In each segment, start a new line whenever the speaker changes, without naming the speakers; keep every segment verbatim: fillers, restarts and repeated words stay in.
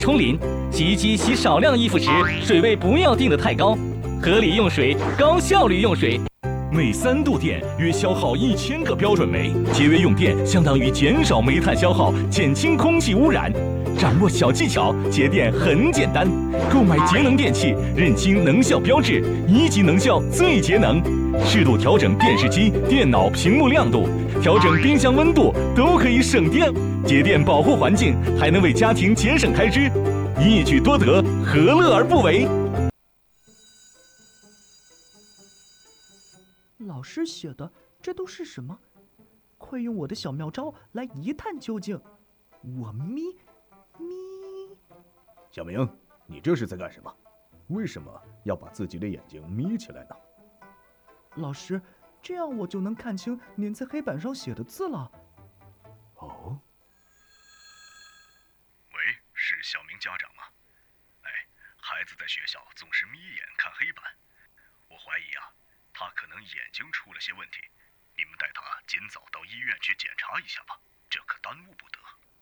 冲淋，洗衣机洗少量衣服时，水位不要定得太高，合理用水，高效率用水。
每三度电约消耗一千个标准煤，节约用电相当于减少煤炭消耗，减轻空气污染。掌握小技巧，节电很简单。购买节能电器，认清能效标志，一级能效最节能。适度调整电视机、电脑屏幕亮度，调整冰箱温度，都可以省电。节电保护环境，还能为家庭节省开支，一举多得，何乐而不为？
老师写的这都是什么？快用我的小妙招来一探究竟。我眯眯。
小明，你这是在干什么？为什么要把自己的眼睛眯起来呢？
老师，这样我就能看清您在黑板上写的字了。
哦。
喂，是小明家长吗？哎，孩子在学校总是眯眼看黑板，我怀疑啊，他可能眼睛出了些问题，你们带他尽早到医院去检查一下吧，这可耽误不得。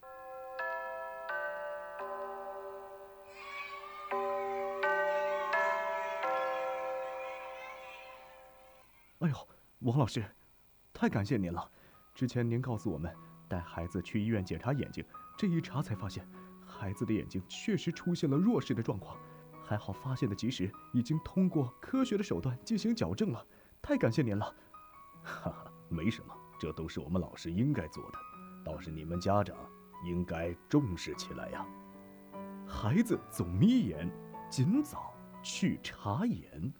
哎呦，王老师，太感谢您了！之前您告诉我们带孩子去医院检查眼睛，这一查才发现，孩子的眼睛确实出现了弱视的状况。还好发现的及时，已经通过科学的手段进行矫正了，太感谢您了。
哈哈，没什么，这都是我们老师应该做的，倒是你们家长应该重视起来呀。
孩子总眯眼，尽早去查眼。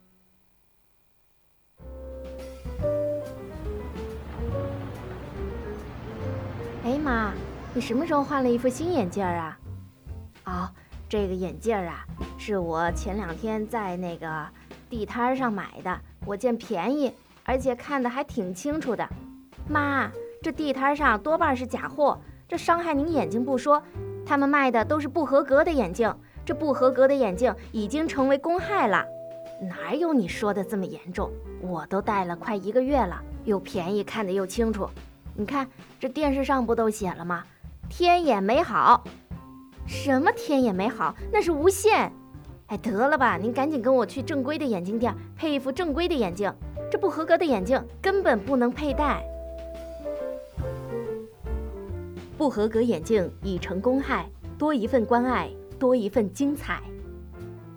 哎妈，你什么时候换了一副新眼镜啊？哦，这个眼镜啊，是我前两天在那个地摊上买的，我见便宜，而且看得还挺清楚的。妈，这地摊上多半是假货，这伤害您眼睛不说，他们卖的都是不合格的眼镜，这不合格的眼镜已经成为公害了。哪有你说的这么严重？我都戴了快一个月了，又便宜，看得又清楚。你看这电视上不都写了吗？天眼美好。什么天眼美好？那是无线。哎，得了吧，您赶紧跟我去正规的眼镜店配一副正规的眼镜，这不合格的眼镜根本不能佩戴。不合格眼镜已成公害，多一份关爱，多一份精彩。